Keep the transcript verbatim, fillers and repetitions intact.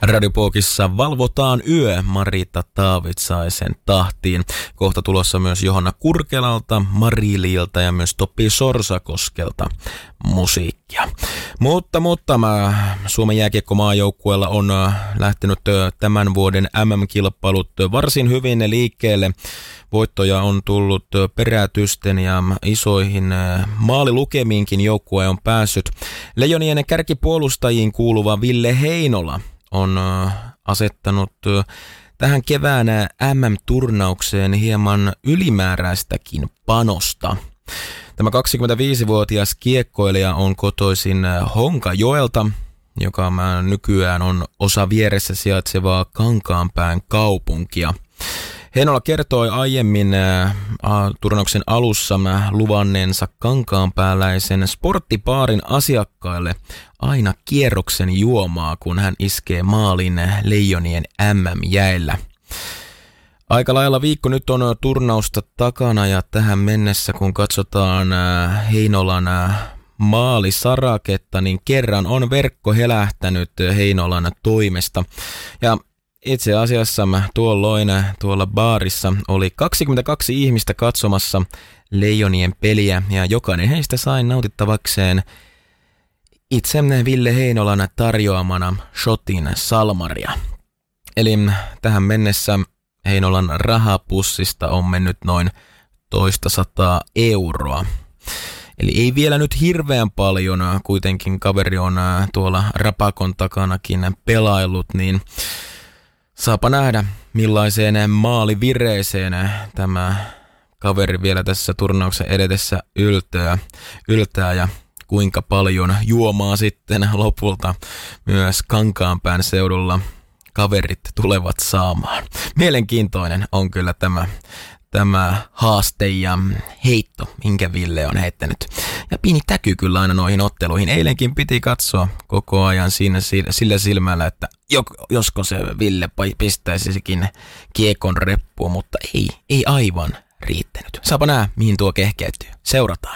Radiopookissa valvotaan yö Marita Taavitsaisen tahtiin. Kohta tulossa myös Johanna Kurkelalta, Marililta ja myös Topi Sorsakoskelta musiikkia. Mutta, mutta mä, Suomen jääkiekkomaajoukkueella on lähtenyt tämän vuoden M M-kilpailut varsin hyvin liikkeelle. Voittoja on tullut perätysten ja isoihin maalilukemiinkin joukkue on päässyt. Leijonien kärkipuolustajiin kuuluva Ville Heinola on asettanut tähän keväänä M M-turnaukseen hieman ylimääräistäkin panosta. Tämä kaksikymmentäviisivuotias kiekkoilija on kotoisin Honkajoelta, joka nykyään on osa vieressä sijaitsevaa Kankaanpään kaupunkia. Heinola kertoi aiemmin äh, turnauksen alussa luvanneensa kankaanpääläisen sporttipaarin asiakkaille aina kierroksen juomaa, kun hän iskee maalin Leijonien M M-jäillä. Aika lailla viikko nyt on turnausta takana ja tähän mennessä, kun katsotaan äh, Heinolan äh, maalisaraketta, niin kerran on verkko helähtänyt Heinolan toimesta. Ja itse asiassa tuolloin tuolla baarissa oli kaksikymmentäkaksi ihmistä katsomassa Leijonien peliä ja jokainen heistä sai nautittavakseen itse Ville Heinolan tarjoamana shotin salmaria. Eli tähän mennessä Heinolan rahapussista on mennyt noin toista sataa euroa. Eli ei vielä nyt hirveän paljon, kuitenkin kaveri on tuolla rapakon takanakin pelaillut, niin saapa nähdä, millaiseen maalivireeseen tämä kaveri vielä tässä turnauksen edetessä yltää, yltää ja kuinka paljon juomaa sitten lopulta myös Kankaanpään seudulla kaverit tulevat saamaan. Mielenkiintoinen on kyllä tämä, tämä haaste ja heitto, minkä Ville on heittänyt. Ja pieni täky kyllä aina noihin otteluihin. Eilenkin piti katsoa koko ajan siinä sillä silmällä, että josko se Ville pistäisikin kiekon reppuun, mutta ei, ei aivan riittänyt. Saapa nähdä, mihin tuo kehkeytyy. Seurataan.